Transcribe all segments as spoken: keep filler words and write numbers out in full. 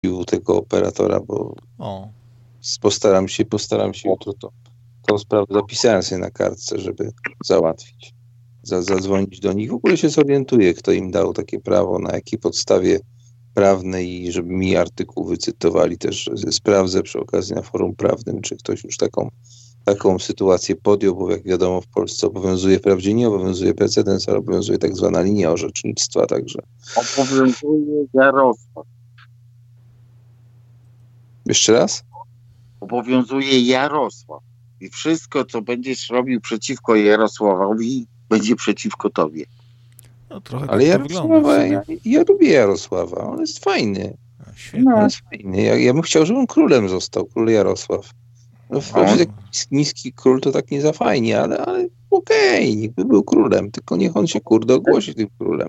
tego operatora, bo O. postaram się, postaram się jutro to, tą sprawę zapisałem sobie na kartce, żeby załatwić. Za, zadzwonić do nich. W ogóle się zorientuję, kto im dał takie prawo, na jakiej podstawie prawnej i żeby mi artykuł wycytowali. Też sprawdzę przy okazji na forum prawnym, czy ktoś już taką, taką sytuację podjął, bo jak wiadomo w Polsce obowiązuje, wprawdzie nie obowiązuje precedens, ale obowiązuje tak zwana linia orzecznictwa, także... Obowiązuje Jarosław. Jeszcze raz? Obowiązuje Jarosław. I wszystko, co będziesz robił przeciwko Jarosławowi, będzie przeciwko tobie. No, trochę Ale tak to wygląda w Jarosława, sumie. ja, ja lubię Jarosława, on jest fajny. A, świetnie. On jest fajny. Ja, ja bym chciał, żeby on królem został, król Jarosław. No wprawdzie taki niski król to tak nie za fajnie, ale, ale okej, okay, niech by był królem, tylko niech on się kurde ogłosi tym królem.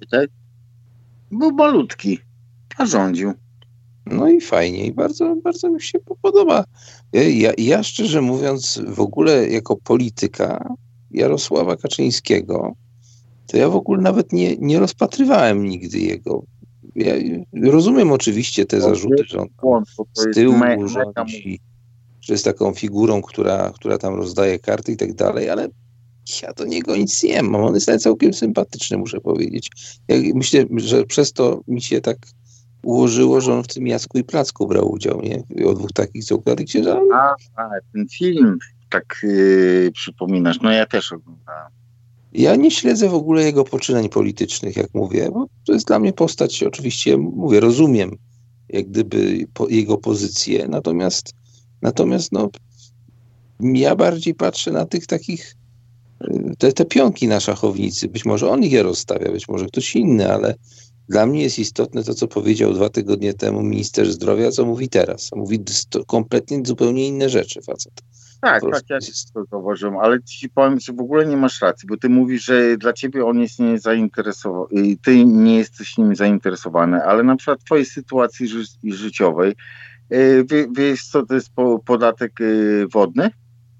Był malutki, a rządził. No i fajnie, i bardzo, bardzo mi się podoba. Ja, ja, ja szczerze mówiąc, w ogóle jako polityka Jarosława Kaczyńskiego, to ja w ogóle nawet nie, nie rozpatrywałem nigdy jego. Ja rozumiem oczywiście te zarzuty, że on z tyłu rządzi, że jest taką figurą, która, która tam rozdaje karty i tak dalej, ale ja do niego nic nie mam. On jest całkiem sympatyczny, muszę powiedzieć. Ja myślę, że przez to mi się tak ułożyło, że on w tym Jacku i Placku brał udział, nie? O dwóch takich, co ukradli księża. A, a, ten film tak yy, przypominasz, no ja też oglądałem. Ja nie śledzę w ogóle jego poczynań politycznych, jak mówię, bo to jest dla mnie postać, oczywiście, mówię, rozumiem jak gdyby po, jego pozycję, natomiast natomiast no ja bardziej patrzę na tych takich te, te pionki na szachownicy. Być może on je rozstawia, być może ktoś inny, ale dla mnie jest istotne to, co powiedział dwa tygodnie temu minister zdrowia, co mówi teraz. Mówi kompletnie zupełnie inne rzeczy, facet. Tak, tak, ja jest... to zauważyłem, ale ci powiem, że w ogóle nie masz racji, bo ty mówisz, że dla ciebie on jest niezainteresowany, ty nie jesteś nim zainteresowany, ale na przykład w twojej sytuacji ży życiowej, wie, wiesz co to jest po, podatek wodny?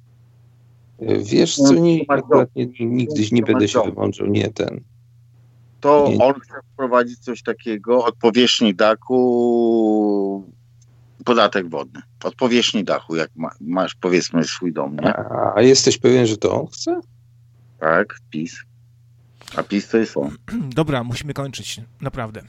Wiesz co, nie, akurat nie, nigdy nie będę się wymądrzał, nie ten. To nie. On chce wprowadzić coś takiego od powierzchni dachu, podatek wodny. Od powierzchni dachu, jak ma, masz powiedzmy swój dom, nie? A, a jesteś pewien, że to on chce? Tak, PiS. A PiS to jest on. Dobra, musimy kończyć, naprawdę.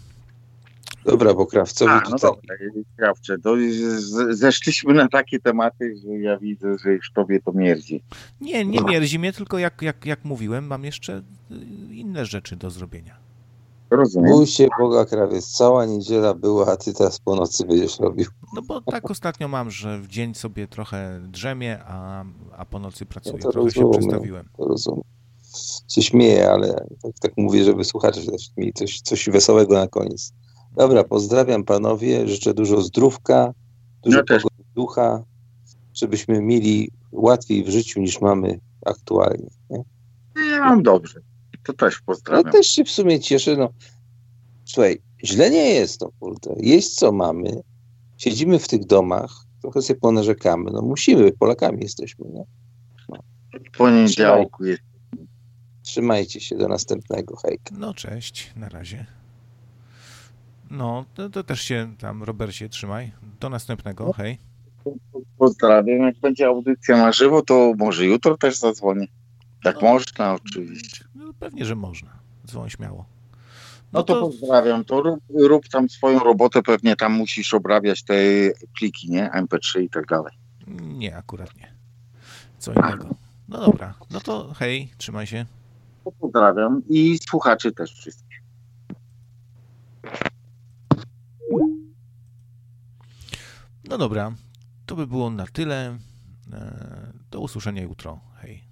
Dobra, bo Krawcowi A, tutaj... no dobra, Krawcze, to z, zeszliśmy na takie tematy, że ja widzę, że już tobie to mierdzi. Nie, nie mierdzi mnie, tylko jak, jak, jak mówiłem, mam jeszcze inne rzeczy do zrobienia. Rozumiem. Bój się Boga, krawiec, cała niedziela była, a ty teraz po nocy będziesz robił. No bo tak ostatnio mam, że w dzień sobie trochę drzemię, a, a po nocy pracuję. Ja trochę rozumiem, się przestawiłem. To rozumiem. Się śmieję, ale tak, tak mówię, żeby słuchacze też mieli coś, coś wesołego na koniec. Dobra, pozdrawiam panowie, życzę dużo zdrówka, dużo ja pogody ducha, żebyśmy mieli łatwiej w życiu niż mamy aktualnie. Nie? Ja mam dobrze, to też pozdrawiam. Ja też się w sumie cieszę, no słuchaj, źle nie jest, no kurde, jest co mamy, siedzimy w tych domach, trochę sobie ponarzekamy, no musimy, Polakami jesteśmy, nie? No. W poniedziałku jest. Trzymajcie się, do następnego, hejka. No cześć, na razie. No, to, to też się tam, Robercie, trzymaj. Do następnego, hej. Pozdrawiam. Jak będzie audycja na żywo, to może jutro też zadzwonię. Jak no, można, oczywiście. No, pewnie, że można. Dzwoń śmiało. No, no to, to pozdrawiam. To rób, rób tam swoją robotę. Pewnie tam musisz obrabiać te pliki, nie? M P trzy i tak dalej. Nie, akurat nie. Co innego. No dobra. No to hej, trzymaj się. To pozdrawiam i słuchaczy też wszystkich. No dobra, to by było na tyle. Do usłyszenia jutro. Hej.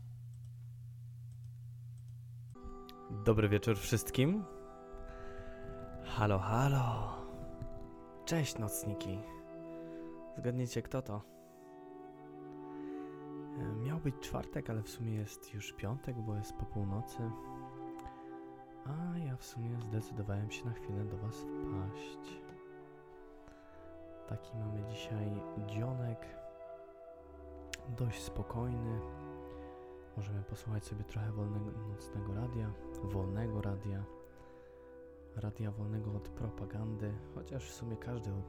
Dobry wieczór wszystkim. Halo, halo. Cześć nocniki. Zgadnijcie kto to? Miał być czwartek, ale w sumie jest już piątek, bo jest po północy. A ja w sumie zdecydowałem się na chwilę do was wpaść. Taki mamy dzisiaj dzionek, dość spokojny. Możemy posłuchać sobie trochę wolnego nocnego radia, wolnego radia radia wolnego od propagandy, chociaż w sumie każdy